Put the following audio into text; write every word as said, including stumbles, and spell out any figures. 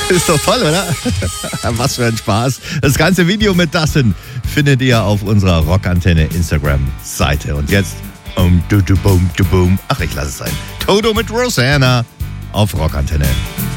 Ist doch toll, oder? Was für ein Spaß. Das ganze Video mit Dustin findet ihr auf unserer Rockantenne Instagram-Seite. Und jetzt, um, du, du, boom, du, boom. Ach, ich lasse es sein. Toto mit Rosanna auf Rockantenne.